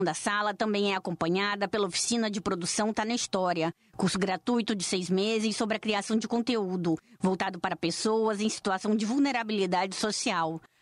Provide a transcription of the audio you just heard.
da sala também é acompanhada pela oficina de produção Tá na História, curso gratuito de 6 meses sobre a criação de conteúdo, voltado para pessoas em situação de vulnerabilidade social.